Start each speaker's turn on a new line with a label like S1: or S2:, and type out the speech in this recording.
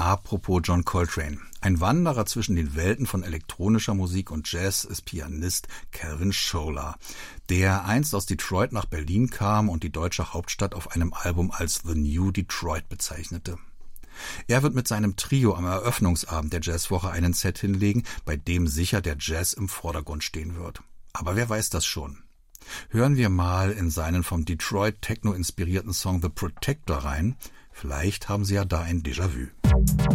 S1: Apropos John Coltrane. Ein Wanderer zwischen den Welten von elektronischer Musik und Jazz ist Pianist Calvin Scholar, der einst aus Detroit nach Berlin kam und die deutsche Hauptstadt auf einem Album als The New Detroit bezeichnete. Er wird mit seinem Trio am Eröffnungsabend der Jazzwoche einen Set hinlegen, bei dem sicher der Jazz im Vordergrund stehen wird. Aber wer weiß das schon? Hören wir mal in seinen vom Detroit Techno inspirierten Song The Protector rein. Vielleicht haben Sie ja da ein Déjà-vu.